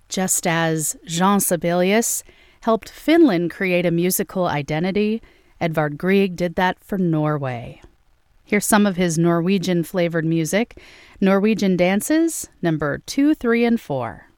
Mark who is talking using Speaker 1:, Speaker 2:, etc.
Speaker 1: Just as Jean Sibelius helped Finland create a musical identity, Edvard Grieg did that for Norway. Here's some of his Norwegian-flavored music. Norwegian Dances, number 2, 3, and 4.